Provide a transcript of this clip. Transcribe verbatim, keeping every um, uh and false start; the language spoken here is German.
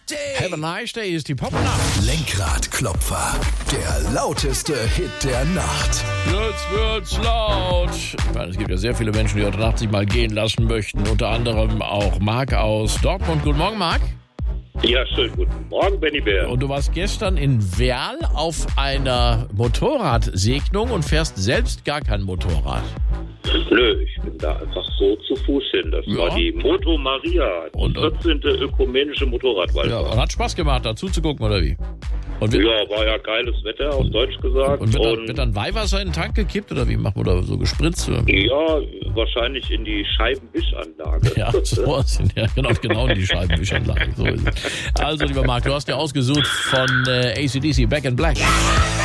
Day. Have a nice day ist die Popnacht. Lenkradklopfer, der lauteste Hit der Nacht. Jetzt wird's laut. Ich meine, es gibt ja sehr viele Menschen, die heute Nacht sich mal gehen lassen möchten. Unter anderem auch Marc aus Dortmund. Guten Morgen, Marc. Ja, schönen guten Morgen, Benny Bär. Und du warst gestern in Werl auf einer Motorradsegnung und fährst selbst gar kein Motorrad. Nö, ich bin da einfach so zu Fuß hin. Das Ja. war die Moto Maria, die Und, und- vierzehnte ökumenische Motorradwaldfahrt. Ja, und hat Spaß gemacht, da zuzugucken, oder wie? Und wird, Ja, war ja geiles Wetter, auf Deutsch gesagt. und wird, dann, Und wird dann Weihwasser in den Tank gekippt, oder wie? Macht man da so gespritzt? Oder? ja, wahrscheinlich in die Scheibenwischanlage. Ja, so sind ja genau, genau in die Scheibenwischanlage. So ist es. Also, lieber Marc, du hast dir ausgesucht von äh, A C D C Back in Black.